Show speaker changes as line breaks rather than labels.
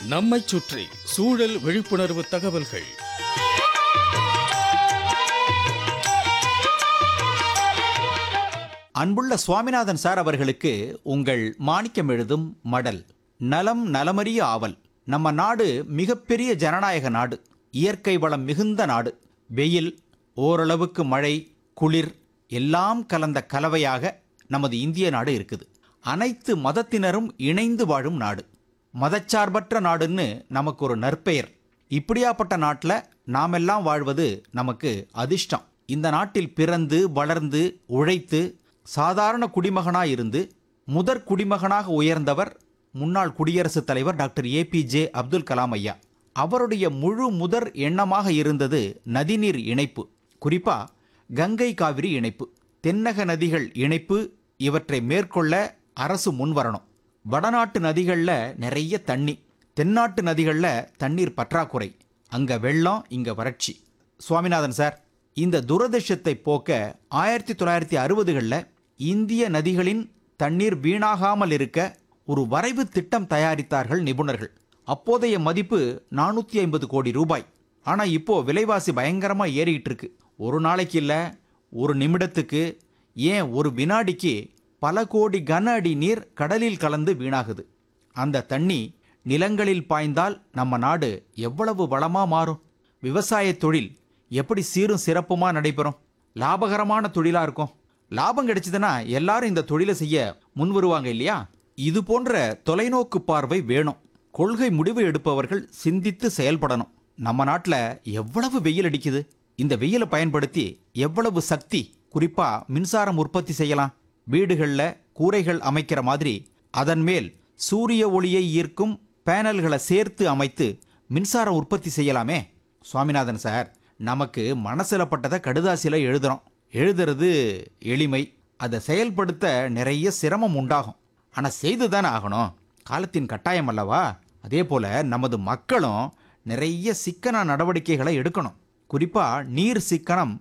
நம்மைச் சுற்றி சூழல் விழிப்புணர்வு தகவல்கள்.
அன்புள்ள சுவாமிநாதன் சார் அவர்களுக்கு உங்கள் மாணிக்கம் எழுதும் மடல். நலம் நலமறிய ஆவல். நம்ம நாடு மிகப்பெரிய ஜனநாயக நாடு, இயற்கை வளம் மிகுந்த நாடு. வெயில், ஓரளவுக்கு மழை, குளிர் எல்லாம் கலந்த கலவையாக நமது இந்திய நாடு இருக்குது. அனைத்து மதத்தினரும் இணைந்து வாழும் நாடு, மதச்சார்பற்ற நாடுன்னு நமக்கு ஒரு நற்பெயர். இப்படியாப்பட்ட நாட்டில் நாமெல்லாம் வாழ்வது நமக்கு அதிர்ஷ்டம். இந்த நாட்டில் பிறந்து வளர்ந்து உழைத்து சாதாரண குடிமகனாக இருந்து முதற் குடிமகனாக உயர்ந்தவர் முன்னாள் குடியரசுத் தலைவர் டாக்டர் ஏபிஜே அப்துல் கலாம் ஐயா. அவருடைய முழு முதற் எண்ணமாக இருந்தது நதிநீர் இணைப்பு, குறிப்பா கங்கை காவிரி இணைப்பு, தென்னக நதிகள் இணைப்பு. இவற்றை மேற்கொள்ள அரசு முன்வரணும். வடநாட்டு நதிகளில் நிறைய தண்ணி, தென்னாட்டு நதிகளில் தண்ணீர் பற்றாக்குறை. அங்க வெள்ளம், இங்க வறட்சி. சுவாமிநாதன் சார், இந்த துரதிர்ஷ்டத்தை போக்க 1960களில் இந்திய நதிகளின் தண்ணீர் வீணாகாமல் இருக்க ஒரு வரைவு திட்டம் தயாரித்தார்கள் நிபுணர்கள். அப்போதைய மதிப்பு 450 கோடி ரூபாய். ஆனால் இப்போ விலைவாசி பயங்கரமாக ஏறிக்கிட்டு இருக்கு. ஒரு நாளைக்கு இல்லை, ஒரு நிமிடத்துக்கு, ஏன் ஒரு வினாடிக்கு பல கோடி கன அடி நீர் கடலில் கலந்து வீணாகுது. அந்த தண்ணி நிலங்களில் பாய்ந்தால் நம்ம நாடு எவ்வளவு வளமாக மாறும். விவசாய தொழில் எப்படி சீரும் சிறப்புமாக நடைபெறும், லாபகரமான தொழிலாக இருக்கும். லாபம் கிடைச்சதுன்னா எல்லாரும் இந்த தொழிலை செய்ய முன் வருவாங்க இல்லையா? இது போன்ற தொலைநோக்கு பார்வை வேணும். கொள்கை முடிவு எடுப்பவர்கள் சிந்தித்து செயல்படணும். நம்ம நாட்டில் எவ்வளவு வெயில் அடிக்குது, இந்த வெயிலை பயன்படுத்தி எவ்வளவு சக்தி, குறிப்பா மின்சாரம் உற்பத்தி செய்யலாம். வீடுகளில் கூரைகள் அமைக்கிற மாதிரி அதன் மேல் சூரிய ஒளியை ஈர்க்கும் பேனல்களை சேர்த்து அமைத்து மின்சாரம் உற்பத்தி செய்யலாமே. சுவாமிநாதன் சார், நமக்கு மனசில் பட்டதை கடுதாசியில் எழுதுறது எளிமை, அதை செயல்படுத்த நிறைய சிரமம் உண்டாகும். ஆனால் செய்து தானே ஆகணும், காலத்தின் கட்டாயம் அல்லவா? அதே போல் நமது மக்களும் நிறைய சிக்கன நடவடிக்கைகளை எடுக்கணும். குறிப்பாக நீர் சிக்கனம்